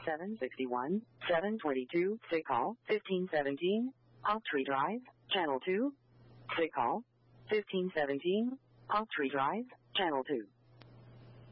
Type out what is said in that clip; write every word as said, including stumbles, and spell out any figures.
seven sixty-one, seven twenty-two, sick call, fifteen seventeen, Oak Tree Drive, Channel two, sick call, fifteen seventeen, Oak Tree Drive, Channel two.